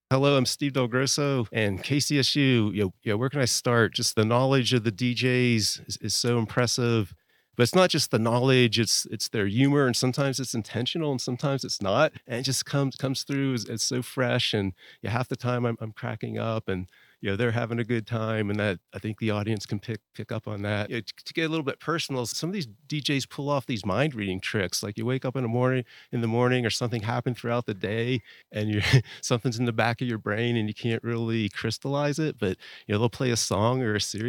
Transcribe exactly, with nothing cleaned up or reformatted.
Hello, I'm Steve Del Grosso and K C S U, you know you know, where can I start? Just the knowledge of the D Js is is so impressive, but it's not just the knowledge, it's it's their humor, and sometimes it's intentional, and sometimes it's not, and it just comes comes through as as so fresh, and, yeah, half the time I'm I'm cracking up, and, you know, they're having a good time, and that I think the audience can pick pick up on that. Yeah, t to get a little bit personal, some of these D Js pull off these mind reading tricks, like, you wake up in the morning in the morning or something happened throughout the day, and you something's in the back of your brain, and you can't really crystallize it, but, you know, they'll play a song or a series